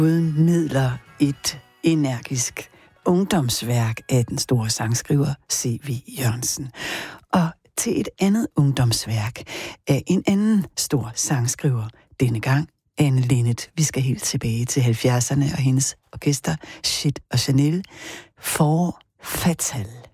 Uden midler, et energisk ungdomsværk af den store sangskriver C.V. Jørgensen. Og til et andet ungdomsværk af en anden stor sangskriver, denne gang Anne Linnet. Vi skal helt tilbage til 70'erne og hendes orkester Shit og Chanel. For Fatal.